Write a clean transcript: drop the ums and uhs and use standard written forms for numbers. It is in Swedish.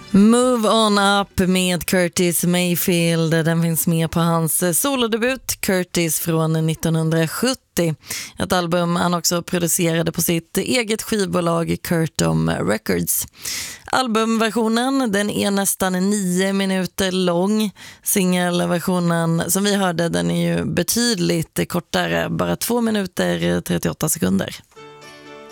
Move On Up med Curtis Mayfield. Den finns med på hans solodebut Curtis från 1970. Ett album han också producerade på sitt eget skivbolag Curtom Records. Albumversionen den är nästan 9 minuter lång. Singelversionen som vi hörde den är ju betydligt kortare, bara 2 minuter 38 sekunder.